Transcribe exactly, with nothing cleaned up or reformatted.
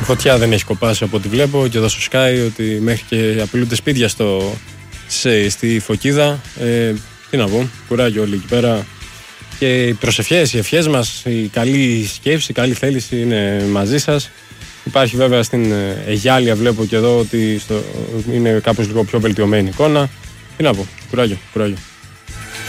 φωτιά δεν έχει κοπάσει από ό,τι βλέπω και εδώ στο Sky, ότι μέχρι και απειλούνται σπίτια στο, σε, στη Φωκίδα. Ε, τι να πω, κουράγιο όλοι εκεί πέρα. Και οι προσευχές, οι ευχές μας, η καλή σκέψη, η καλή θέληση είναι μαζί σας. Υπάρχει βέβαια στην Αιγιάλια, βλέπω και εδώ ότι στο, είναι κάπως λίγο πιο βελτιωμένη εικόνα. Τι να πω, κουράγιο, κουράγιο.